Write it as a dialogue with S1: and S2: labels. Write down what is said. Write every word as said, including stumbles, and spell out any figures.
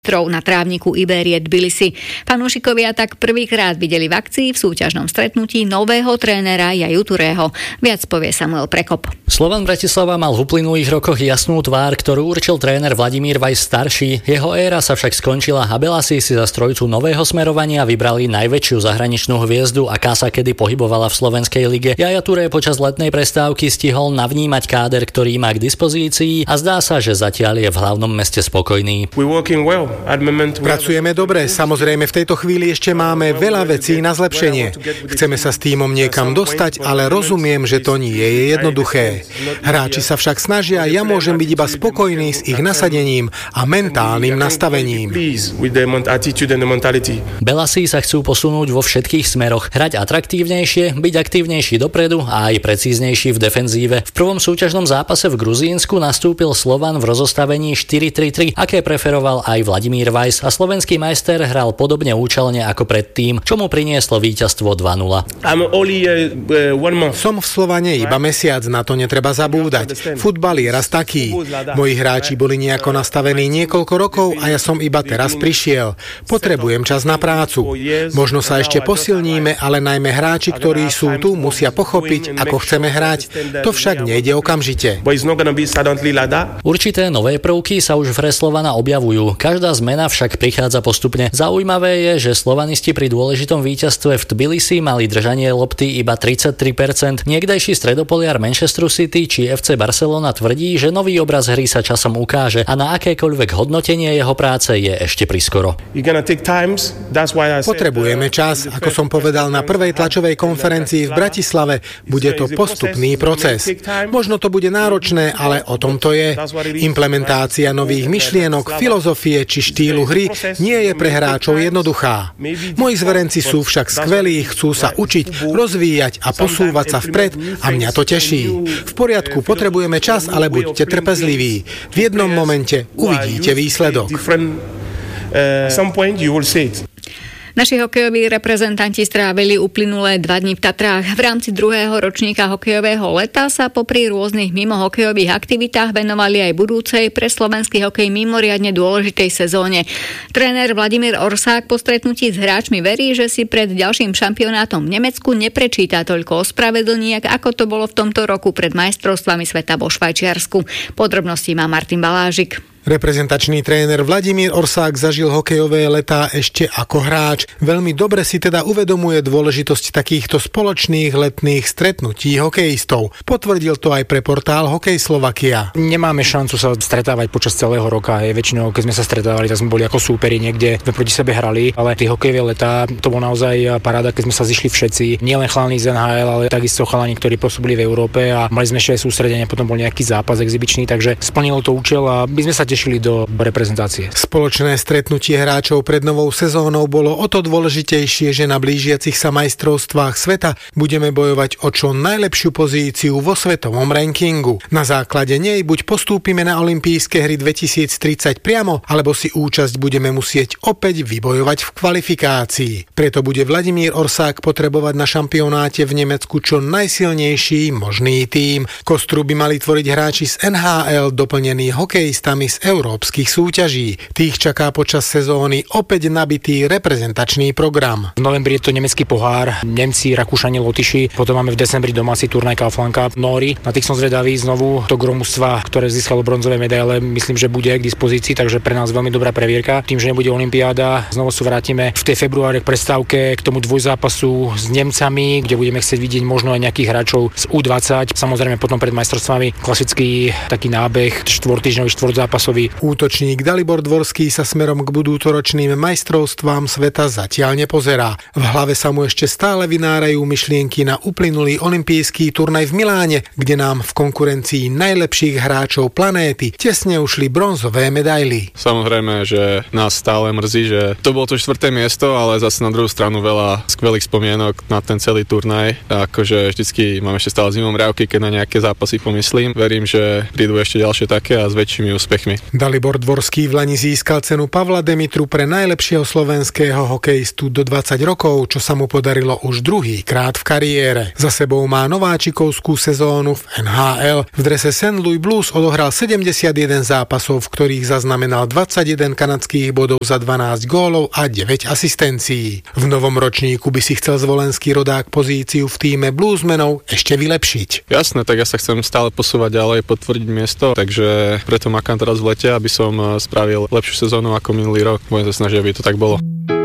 S1: na trávniku Iberie Tbilisi. Fanúšikovia tak prvýkrát videli v akcii v súťažnom stretnutí nového trénera Jaju Tureho. Viac povie Samuel Prekop.
S2: Slovan Bratislava mal v uplynulých rokoch jasnú tvár, ktorú určil tréner Vladimír Weiss starší. Jeho éra sa však skončila a Belasi si za strojcu nového smerovania vybrali najväčšiu zahraničnú hviezdu, aká sa kedy pohybovala v slovenskej lige. Jaja Ture počas letnej prestávky stihol navnímať káder, ktorý má k dispozícii a zdá sa, že zatiaľ je v hlavnom meste spokojný.
S3: Pracujeme dobre, samozrejme v tejto chvíli ešte máme veľa vecí na zlepšenie. Chceme sa s tímom niekam dostať, ale rozumiem, že to nie je jednoduché. Hráči sa však snažia, ja môžem byť iba spokojný s ich nasadením a mentálnym nastavením.
S2: Belasi sa chcú posunúť vo všetkých smeroch, hrať atraktívnejšie, byť aktívnejší dopredu a aj precíznejší v defenzíve. V prvom súťažnom zápase v Gruzínsku nastúpil Slovan v rozostavení štyri tri tri, aké preferoval aj Vladimír Weiss a slovenský majster hral podobne účelne ako predtým, čo mu prinieslo víťazstvo dva nula.
S3: Som v Slovane iba mesiac, na to netreba zabúdať. Futbal je raz taký. Moji hráči boli nejako nastavení niekoľko rokov a ja som iba teraz prišiel. Potrebujem čas na prácu. Možno sa ešte posilníme, ale najmä hráči, ktorí sú tu, musia pochopiť, ako chceme hrať. To však nejde okamžite.
S2: Určité nové prvky sa už v hre Slovana objavujú. Každá zmena však prichádza postupne. Zaujímavé je, že slovanisti pri dôležitom víťazstve v Tbilisi mali držanie lopty iba tridsaťtri percent. Niekdejší stredopoliar Manchesteru City či ef cé Barcelona tvrdí, že nový obraz hry sa časom ukáže a na akékoľvek hodnotenie jeho práce je ešte priskoro.
S3: Potrebujeme čas, ako som povedal na prvej tlačovej konferencii v Bratislave, bude to postupný proces. Možno to bude náročné, ale o tom to je. Implementácia nových myšlienok, filozofie či štýlu hry nie je pre hráčov jednoduchá. Moji zverenci sú však skvelí, chcú sa učiť, rozvíjať a posúvať sa vpred a mňa to teší. V poriadku, potrebujeme čas, ale buďte trpezliví. V jednom momente uvidíte výsledok.
S1: Naši hokejoví reprezentanti strávili uplynulé dva dni v Tatrách. V rámci druhého ročníka hokejového leta sa popri rôznych mimohokejových aktivitách venovali aj budúcej pre slovenský hokej mimoriadne dôležitej sezóne. Tréner Vladimír Orsák po stretnutí s hráčmi verí, že si pred ďalším šampionátom v Nemecku neprečíta toľko ospravedlniek, ako to bolo v tomto roku pred majstrovstvami sveta vo Švajčiarsku. Podrobnosti má Martin Balážik.
S3: Reprezentačný tréner Vladimír Orsák zažil hokejové letá ešte ako hráč. Veľmi dobre si teda uvedomuje dôležitosť takýchto spoločných letných stretnutí hokejistov. Potvrdil to aj pre portál Hokej Slovakia.
S4: Nemáme šancu sa stretávať počas celého roka. Je väčšinou, keď sme sa stretávali, tak sme boli ako súperi niekde, sme proti sebe hrali, ale tie hokejové letá, to bol naozaj paráda, keď sme sa zišli všetci. Nielen chalani z en há el, ale takisto chalani, ktorí pôsobili v Európe a mali sme ešte aj sústredenie, potom bol nejaký zápas exibičný, takže splnilo to účel a my sme sa tešili do reprezentácie.
S3: Spoločné stretnutie hráčov pred novou sezónou bolo o to dôležitejšie, že na blížiacich sa majstrovstvách sveta budeme bojovať o čo najlepšiu pozíciu vo svetovom rankingu. Na základe nej buď postúpime na olympijské hry dvetisíctridsať priamo, alebo si účasť budeme musieť opäť vybojovať v kvalifikácii. Preto bude Vladimír Orsák potrebovať na šampionáte v Nemecku čo najsilnejší možný tím. Kostru by mali tvoriť hráči z en há el doplnení hokejistami z Európy súťaží. Tých čaká počas sezóny opäť nabitý reprezentačný program.
S4: V novembri je to nemecký pohár, Nemci, Rakúšani, Lotyši, potom máme v decembri domáci turnaj Kaufland Cup. Nóri, na tých som zvedavý, znovu to gro mužstva, ktoré získalo bronzové medaile, myslím, že bude k dispozícii, takže pre nás veľmi dobrá previerka. Tým, že nebude olympiáda, znovu sa vrátime v tej februári k prestávke k tomu dvojzápasu s Nemcami, kde budeme chcieť vidieť možno aj nejakých hráčov z ú dvadsať. Samozrejme potom pred majstrovstvami klasický taký nábeh, štvortýždňový štvorťzápasový.
S3: Útočník Dalibor Dvorský sa smerom k budúcoročným majstrovstvám sveta zatiaľ nepozerá. V hlave sa mu ešte stále vynárajú myšlienky na uplynulý olympijský turnaj v Miláne, kde nám v konkurencii najlepších hráčov planéty tesne ušli bronzové medaily.
S5: Samozrejme, že nás stále mrzí, že to bolo to štvrté miesto, ale zase na druhú stranu veľa skvelých spomienok na ten celý turnaj. A akože vždycky mám ešte stále zimom mriavky, keď na nejaké zápasy pomyslím. Verím, že prídu ešte ďalšie také a s väčšími úspechmi.
S3: Dalibor Dvorský v lani získal cenu Pavla Demitru pre najlepšieho slovenského hokejistu do dvadsať rokov, čo sa mu podarilo už druhý krát v kariére. Za sebou má nováčikovskú sezónu v en há el. V drese Saint Louis Blues odohral sedemdesiatjeden zápasov, v ktorých zaznamenal dvadsaťjeden kanadských bodov za dvanásť gólov a deväť asistencií. V novom ročníku by si chcel zvolenský rodák pozíciu v tíme Bluesmenov ešte vylepšiť.
S5: Jasné, tak ja sa chcem stále posúvať ďalej, potvrdiť miesto, takže preto makám teraz v lete, aby som spravil lepšiu sezónu ako minulý rok. Budem sa snažiť, aby to tak bolo.